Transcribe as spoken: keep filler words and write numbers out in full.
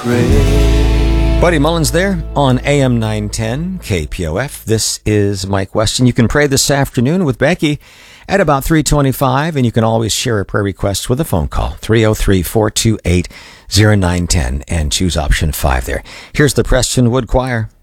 grave. Buddy Mullins there on A M nine ten K P O F. This is Mike Weston. You can pray this afternoon with Becky at about three twenty-five, and you can always share a prayer request with a phone call, three oh three, four two eight, oh nine one oh, and choose option five there. Here's the Preston Wood Choir.